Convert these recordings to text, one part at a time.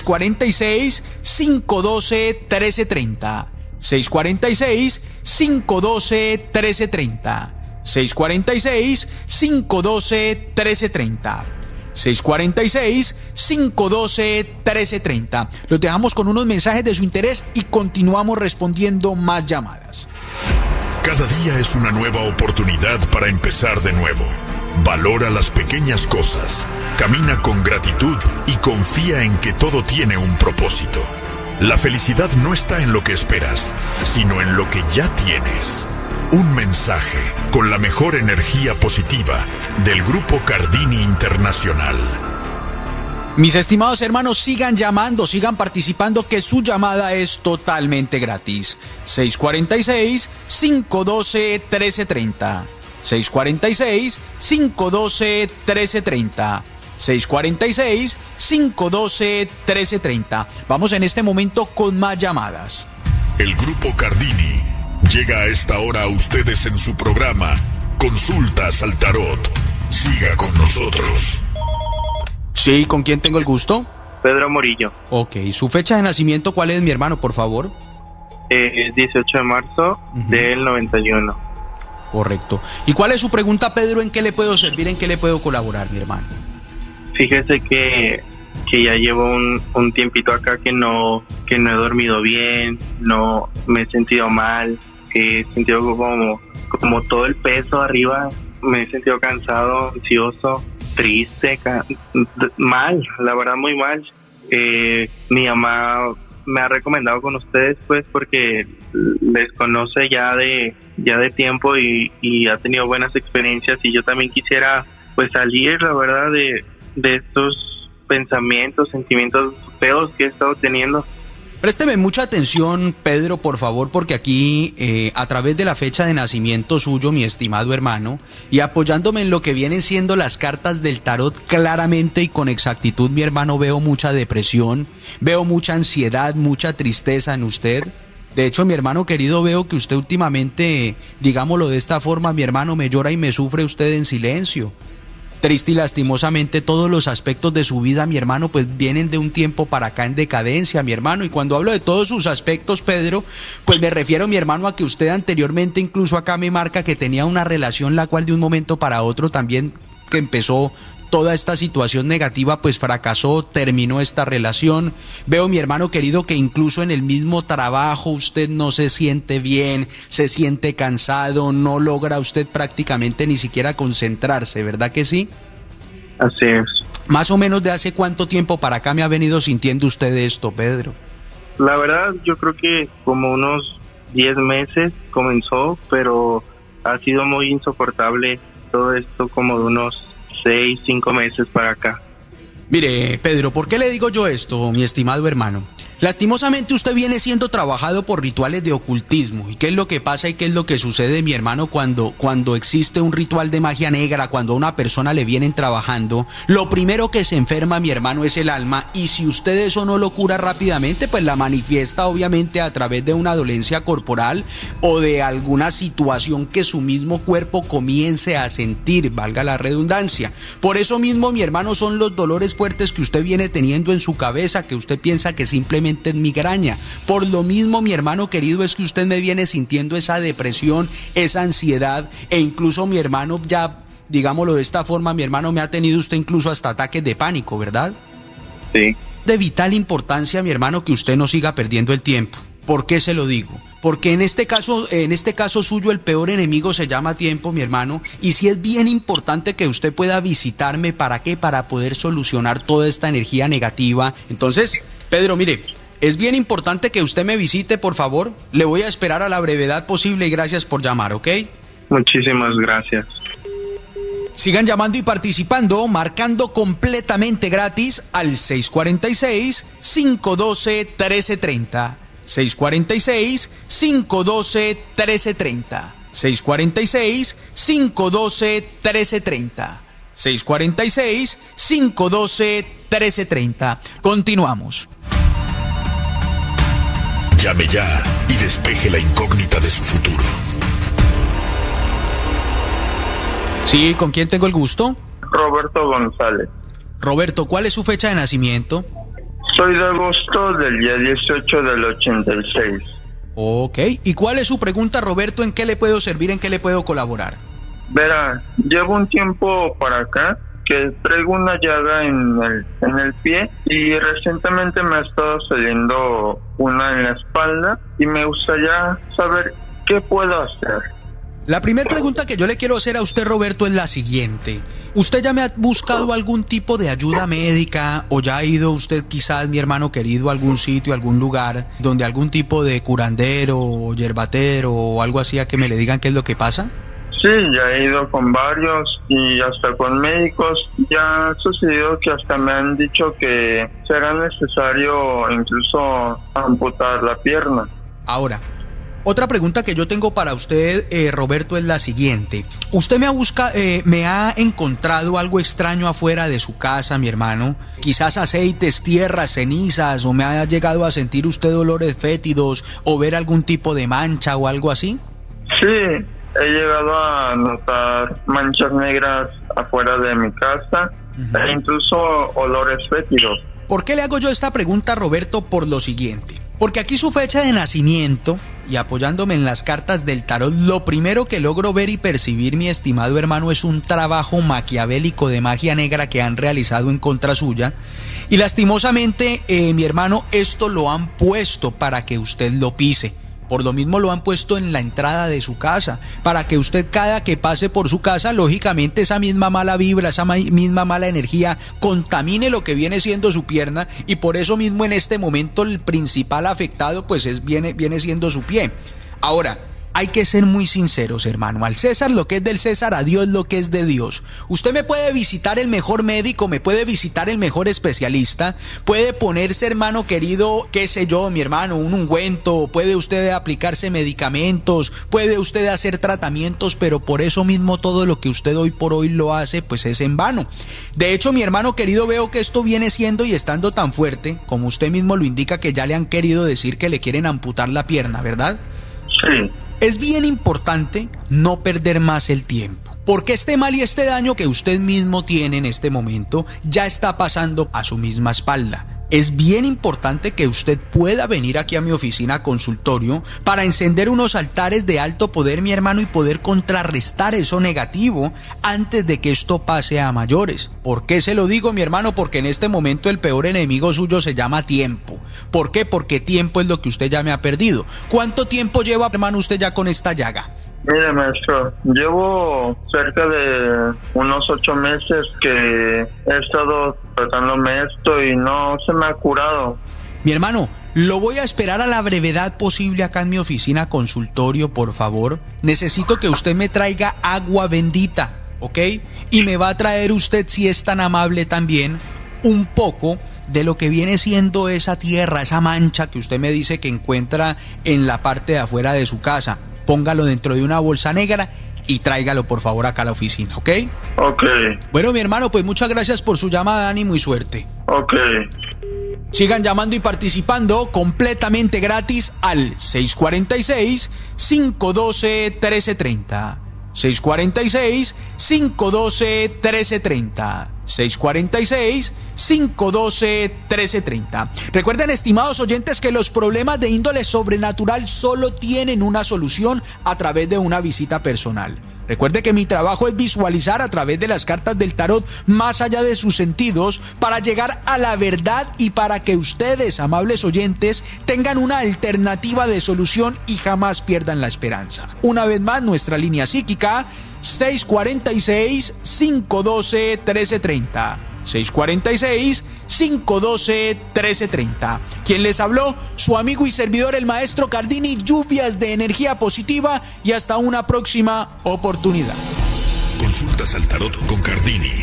646-512-1330. 646-512-1330. 646-512-1330. 646-512-1330. Los dejamos con unos mensajes de su interés y continuamos respondiendo más llamadas. Cada día es una nueva oportunidad para empezar de nuevo. Valora las pequeñas cosas, camina con gratitud y confía en que todo tiene un propósito. La felicidad no está en lo que esperas, sino en lo que ya tienes. Un mensaje con la mejor energía positiva del Grupo Cardini Internacional. Mis estimados hermanos, sigan llamando, sigan participando, que su llamada es totalmente gratis. 646-512-1330. 646-512-1330. 646-512-1330. Vamos en este momento con más llamadas. El Grupo Cardini llega a esta hora a ustedes en su programa Consultas al Tarot. Siga con nosotros. Sí, ¿con quién tengo el gusto? Pedro Morillo. Ok, ¿su fecha de nacimiento cuál es, mi hermano, por favor? 18 de marzo del 91. Correcto. ¿Y cuál es su pregunta, Pedro? ¿En qué le puedo servir? ¿En qué le puedo colaborar, mi hermano? Fíjese que ya llevo un tiempito acá que no he dormido bien, no me he sentido mal, que he sentido como todo el peso arriba, me he sentido cansado, ansioso, triste, mal, la verdad muy mal. Mi mamá me ha recomendado con ustedes, pues, porque les conoce ya de tiempo y ha tenido buenas experiencias, y yo también quisiera, pues, salir, la verdad, de estos pensamientos, sentimientos feos que he estado teniendo. Présteme mucha atención, Pedro, por favor, porque aquí, a través de la fecha de nacimiento suyo, mi estimado hermano, y apoyándome en lo que vienen siendo las cartas del tarot, claramente y con exactitud, mi hermano, veo mucha depresión, veo mucha ansiedad, mucha tristeza en usted. De hecho, mi hermano querido, veo que usted últimamente, digámoslo de esta forma, mi hermano, me llora y me sufre usted en silencio. Triste y lastimosamente todos los aspectos de su vida, mi hermano, pues vienen de un tiempo para acá en decadencia, mi hermano. Y cuando hablo de todos sus aspectos, Pedro, pues me refiero, mi hermano, a que usted anteriormente incluso acá me marca que tenía una relación la cual de un momento para otro también, que empezó toda esta situación negativa, pues fracasó, terminó esta relación. Veo, mi hermano querido, que incluso en el mismo trabajo usted no se siente bien, se siente cansado, no logra usted prácticamente ni siquiera concentrarse, ¿verdad que sí? Así es. Más o menos, ¿de hace cuánto tiempo para acá me ha venido sintiendo usted esto, Pedro? La verdad, yo creo que como unos 10 meses comenzó, pero ha sido muy insoportable todo esto, como de unos 6-5 meses para acá. Mire, Pedro, ¿por qué le digo yo esto, mi estimado hermano? Lastimosamente usted viene siendo trabajado por rituales de ocultismo. ¿Y qué es lo que pasa y qué es lo que sucede, mi hermano, cuando existe un ritual de magia negra, cuando a una persona le vienen trabajando? Lo primero que se enferma, mi hermano, es el alma, y si usted eso no lo cura rápidamente, pues la manifiesta obviamente a través de una dolencia corporal o de alguna situación que su mismo cuerpo comience a sentir, valga la redundancia. Por eso mismo, mi hermano, son los dolores fuertes que usted viene teniendo en su cabeza, que usted piensa que simplemente es migraña. Por lo mismo, mi hermano querido, es que usted me viene sintiendo esa depresión, esa ansiedad, e incluso, mi hermano, ya, digámoslo de esta forma, mi hermano, me ha tenido usted incluso hasta ataques de pánico, ¿verdad? Sí. De vital importancia, mi hermano, que usted no siga perdiendo el tiempo. ¿Por qué se lo digo? Porque en este caso suyo, el peor enemigo se llama tiempo, mi hermano, y sí es bien importante que usted pueda visitarme. ¿Para qué? Para poder solucionar toda esta energía negativa. Entonces, Pedro, mire, es bien importante que usted me visite, por favor. Le voy a esperar a la brevedad posible y gracias por llamar, ¿ok? Muchísimas gracias. Sigan llamando y participando, marcando completamente gratis al 646-512-1330. 646-512-1330. 646-512-1330. 646-512-1330. Continuamos. Llame ya y despeje la incógnita de su futuro. Sí, ¿con quién tengo el gusto? Roberto González. Roberto, ¿cuál es su fecha de nacimiento? Soy de agosto del día 18 del 86. Ok, ¿y cuál es su pregunta, Roberto? ¿En qué le puedo servir? ¿En qué le puedo colaborar? Verá, llevo un tiempo para acá que traigo una llaga en el pie y recientemente me ha estado saliendo una en la espalda y me gustaría saber qué puedo hacer. La primera pregunta que yo le quiero hacer a usted, Roberto, es la siguiente. ¿Usted ya me ha buscado algún tipo de ayuda médica o ya ha ido usted, quizás, mi hermano querido, a algún sitio, a algún lugar donde algún tipo de curandero o yerbatero o algo así a que me le digan qué es lo que pasa? Sí, ya he ido con varios y hasta con médicos. Ya ha sucedido que hasta me han dicho que será necesario incluso amputar la pierna. Ahora, otra pregunta que yo tengo para usted, Roberto, es la siguiente. ¿Usted me ha encontrado algo extraño afuera de su casa, mi hermano? Quizás aceites, tierras, cenizas, o me ha llegado a sentir usted olores fétidos o ver algún tipo de mancha o algo así? Sí, he llegado a notar manchas negras afuera de mi casa e incluso olores fétidos. ¿Por qué le hago yo esta pregunta, Roberto? Por lo siguiente. Porque aquí su fecha de nacimiento, y apoyándome en las cartas del tarot, lo primero que logro ver y percibir, mi estimado hermano, es un trabajo maquiavélico de magia negra que han realizado en contra suya. Y lastimosamente, mi hermano, esto lo han puesto para que usted lo pise. Por lo mismo lo han puesto en la entrada de su casa, para que usted cada que pase por su casa, lógicamente esa misma mala vibra, esa misma mala energía contamine lo que viene siendo su pierna, y por eso mismo en este momento el principal afectado pues viene siendo su pie. Ahora, hay que ser muy sinceros, hermano. Al César lo que es del César, a Dios lo que es de Dios. Usted me puede visitar el mejor médico, me puede visitar el mejor especialista, puede ponerse, hermano querido, qué sé yo, mi hermano, un ungüento, puede usted aplicarse medicamentos, puede usted hacer tratamientos, pero por eso mismo todo lo que usted hoy por hoy lo hace, pues es en vano. De hecho, mi hermano querido, veo que esto viene siendo y estando tan fuerte, como usted mismo lo indica, que ya le han querido decir que le quieren amputar la pierna, ¿verdad? Sí. Es bien importante no perder más el tiempo, porque este mal y este daño que usted mismo tiene en este momento ya está pasando a su misma espalda. Es bien importante que usted pueda venir aquí a mi oficina consultorio para encender unos altares de alto poder, mi hermano, y poder contrarrestar eso negativo antes de que esto pase a mayores. ¿Por qué se lo digo, mi hermano? Porque en este momento el peor enemigo suyo se llama tiempo. ¿Por qué? Porque tiempo es lo que usted ya me ha perdido. ¿Cuánto tiempo lleva, hermano, usted ya con esta llaga? Mire, maestro, llevo cerca de unos 8 meses que he estado tratándome esto y no se me ha curado. Mi hermano, lo voy a esperar a la brevedad posible acá en mi oficina consultorio, por favor. Necesito que usted me traiga agua bendita, ¿ok? Y me va a traer usted, si es tan amable también, un poco de lo que viene siendo esa tierra, esa mancha que usted me dice que encuentra en la parte de afuera de su casa. Póngalo dentro de una bolsa negra y tráigalo por favor acá a la oficina, ¿ok? Ok. Bueno, mi hermano, pues muchas gracias por su llamada, ánimo y suerte. Ok. Sigan llamando y participando completamente gratis al 646-512-1330. 646-512-1330. 646-512-1330. Recuerden, estimados oyentes, que los problemas de índole sobrenatural solo tienen una solución a través de una visita personal. Recuerde que mi trabajo es visualizar a través de las cartas del tarot más allá de sus sentidos para llegar a la verdad y para que ustedes, amables oyentes, tengan una alternativa de solución y jamás pierdan la esperanza. Una vez más, nuestra línea psíquica 646-512-1330. 646-512-1330. Quien les habló, su amigo y servidor, el maestro Cardini. Lluvias de energía positiva y hasta una próxima oportunidad. Consultas al tarot con Cardini.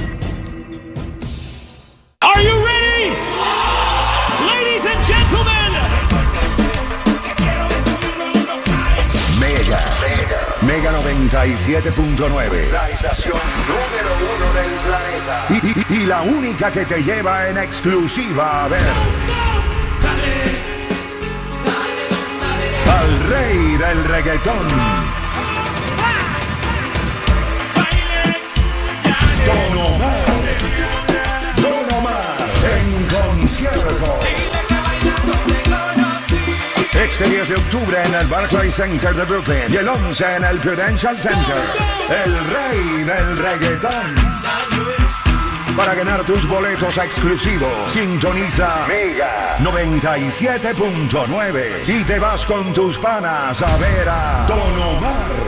Are you ready? Ladies and gentlemen. Mega 97.9. La estación número 1 del planeta. Y la única que te lleva en exclusiva a ver al rey del reggaetón, Don Omar en concierto. concierto. Este 10 de octubre en el Barclays Center de Brooklyn y el 11 en el Prudential Center. El rey del reggaetón. Para ganar tus boletos exclusivos, sintoniza Mega 97.9 y te vas con tus panas a ver a Don Omar.